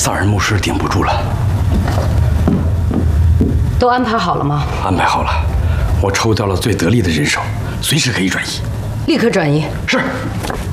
萨尔牧师顶不住了。 都安排好了吗？ 安排好了，我抽调了最得力的人手，随时可以转移。 立刻转移。 是。